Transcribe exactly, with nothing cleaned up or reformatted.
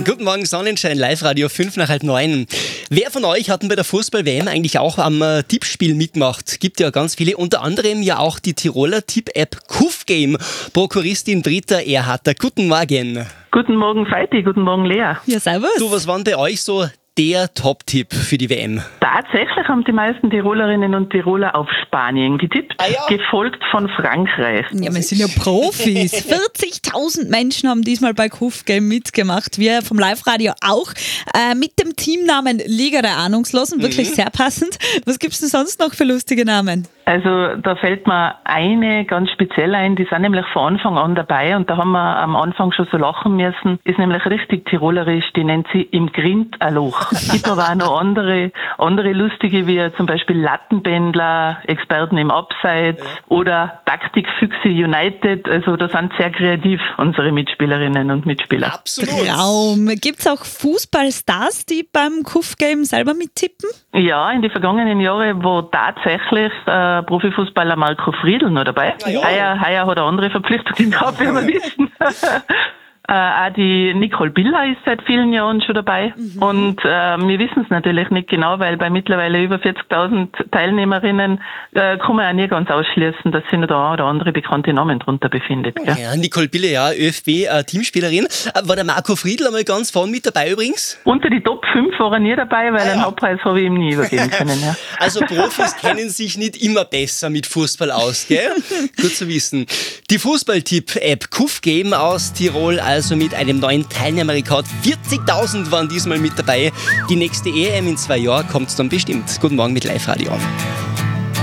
Guten Morgen, Sonnenschein, Live-Radio, fünf nach halb neun. Wer von euch hat denn bei der Fußball-W M eigentlich auch am äh, Tippspiel mitgemacht? Gibt ja ganz viele, unter anderem ja auch die Tiroler Tipp-App Kufgame. Prokuristin Britta Erharter, guten Morgen. Guten Morgen, Feiti, guten Morgen, Lea. Ja, servus. Du, was waren bei euch so der Top-Tipp für die W M? Tatsächlich haben die meisten Tirolerinnen und Tiroler auf Spanien getippt, Ah ja. gefolgt von Frankreich. Ja, wir sind ja Profis. vierzigtausend Menschen haben diesmal bei Kufgame mitgemacht. Wir vom Live-Radio auch. Äh, mit dem Teamnamen Liga der Ahnungslosen. Wirklich mhm. sehr passend. Was gibt's denn sonst noch für lustige Namen? Also da fällt mir eine ganz speziell ein, die sind nämlich von Anfang an dabei und da haben wir am Anfang schon so lachen müssen. Ist nämlich richtig tirolerisch, die nennt sie im Grind ein Loch. Es gibt aber auch noch andere, andere lustige, wie zum Beispiel Lattenbändler, Experten im Abseits oder Taktikfüchse United. Also da sind sehr kreativ unsere Mitspielerinnen und Mitspieler. Absolut. Traum. Gibt's auch Fußballstars, die beim Kufgame selber mittippen? Ja, in den vergangenen Jahren war tatsächlich äh, Profifußballer Marco Friedl noch dabei. Ja, ja. Heuer, heuer hat er andere Verpflichtungen gehabt, wie wir wissen. Äh, auch die Nicole Biller ist seit vielen Jahren schon dabei. Mhm. Und äh, wir wissen es natürlich nicht genau, weil bei mittlerweile über vierzigtausend Teilnehmerinnen äh, kann man auch nie ganz ausschließen, dass sich noch der ein oder andere bekannte Namen drunter befindet. Ja, ja Nicole Biller, ja, ÖFB-Teamspielerin. Äh, war der Marco Friedl einmal ganz vorne mit dabei übrigens? Unter die Top fünf war er nie dabei, weil ah, ja. einen Hauptpreis habe ich ihm nie übergeben können. Ja. Also Profis kennen sich nicht immer besser mit Fußball aus, gell? Gut zu wissen. Die Fußballtipp-App Kufgame aus Tirol, also mit einem neuen Teilnehmerrekord. vierzigtausend waren diesmal mit dabei. Die nächste E M in zwei Jahren kommt dann bestimmt. Guten Morgen mit Live-Radio.